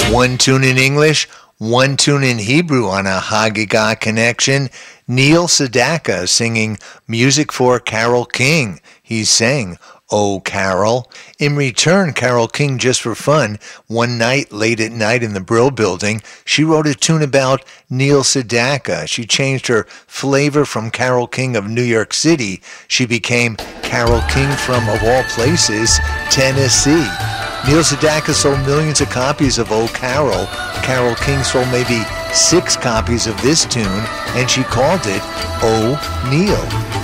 One tune in English, one tune in Hebrew on a Haggadah connection. Neil Sedaka singing music for Carole King. He sang, "Oh, Carol." In return, Carole King, just for fun, one night late at night in the Brill Building, she wrote a tune about Neil Sedaka. She changed her flavor from Carole King of New York City. She became Carole King from, of all places, Tennessee. Neil Sedaka sold millions of copies of "Oh, Carol." Carole King sold maybe 6 copies of this tune, and she called it "Oh, Neil."